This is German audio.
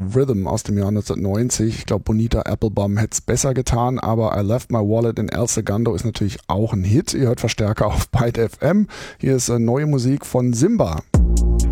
Rhythm aus dem Jahr 1990. Ich glaube, Bonita Applebum hätte es besser getan, aber I Left My Wallet in El Segundo ist natürlich auch ein Hit. Ihr hört Verstärker auf Byte FM. Hier ist neue Musik von Simba.